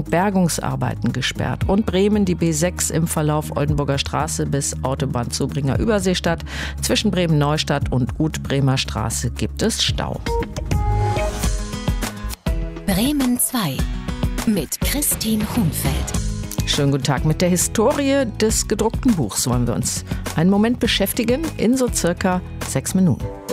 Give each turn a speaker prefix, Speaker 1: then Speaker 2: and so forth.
Speaker 1: Bergungsarbeiten gesperrt. Und Bremen, die B6 im Verlauf Oldenburger Straße bis Autobahnzubringer Überseestadt. Zwischen Bremen-Neustadt und Gut-Bremer Straße gibt es Stau.
Speaker 2: Bremen 2 mit Christine Hunfeld.
Speaker 1: Schönen guten Tag. Mit der Historie des gedruckten Buchs wollen wir uns einen Moment beschäftigen in so circa 6 Minuten.